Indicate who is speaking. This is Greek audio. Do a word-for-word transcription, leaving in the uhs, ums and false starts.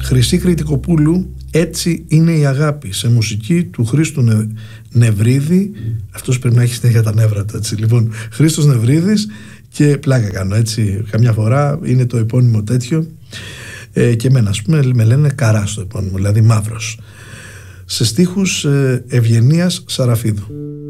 Speaker 1: Χρυσή Κρητικοπούλου, Έτσι είναι η αγάπη, σε μουσική του Χρήστου Νε... Νευρίδη. Αυτός πρέπει να έχει συνέχεια τα νεύρα του, έτσι. Λοιπόν, Χρήστος Νευρίδης, και πλάκα κάνω, έτσι, καμιά φορά είναι το επώνυμο τέτοιο, ε, και εμένα, ας πούμε, με λένε Καρά στο επώνυμο, δηλαδή Μαύρος. Σε στίχους ε, Ευγενίας Σαραφίδου.